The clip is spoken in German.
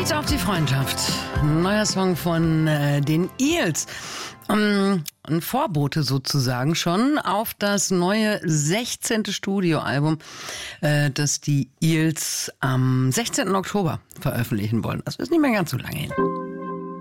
Stolz auf die Freundschaft. Ein neuer Song von den Eels. Ein Vorbote sozusagen schon auf das neue 16. Studioalbum, das die Eels am 16. Oktober veröffentlichen wollen. Das ist nicht mehr ganz so lange hin.